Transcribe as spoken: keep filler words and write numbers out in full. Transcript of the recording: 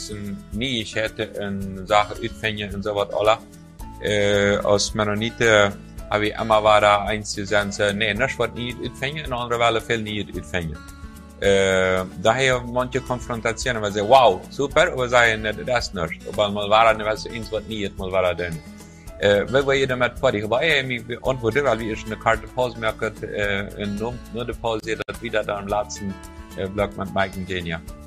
bisschen Neuigkeiten in Sachen Utfinden und so was alle. Äh, als Mennonite habe ich immer weiter eins gesagt, nee, nicht was nicht Utfinden, in anderen Fällen viel nicht Utfinden. Äh, daher manche Konfrontationen, weil sie sagen, wow, super, aber sagen, nee, das ist nicht. Aber mal war dann, was eins was nicht, mal war dann. Äh, weil wir jeder mit fertig, aber ich mich antworte, weil ich eine Karte Pause merke, äh, in nur der Pause, das wieder dann im letzten äh, Block mit Mike und Genia.